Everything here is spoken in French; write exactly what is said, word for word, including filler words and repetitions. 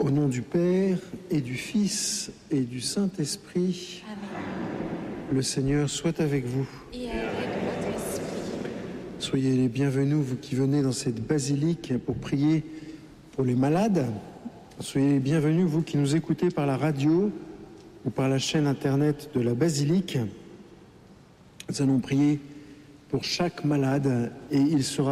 Au nom du Père et du Fils et du Saint-Esprit, Amen. Le Seigneur soit avec vous. Et avec votre esprit. Soyez les bienvenus, vous qui venez dans cette basilique pour prier pour les malades. Soyez les bienvenus, vous qui nous écoutez par la radio ou par la chaîne internet de la basilique. Nous allons prier pour chaque malade et il sera